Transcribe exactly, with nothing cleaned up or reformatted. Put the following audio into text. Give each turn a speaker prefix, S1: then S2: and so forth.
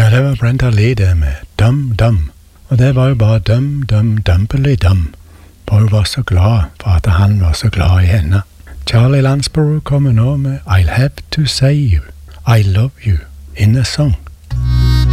S1: Ja, det var Brenda Lee det med Dum Dum. Og det var jo bare dum, dum, dumpely dum. For hun var så glad for at han var så glad i henne. Charlie Lansborough kommer nå med I'll have to say you, I love you, in a song.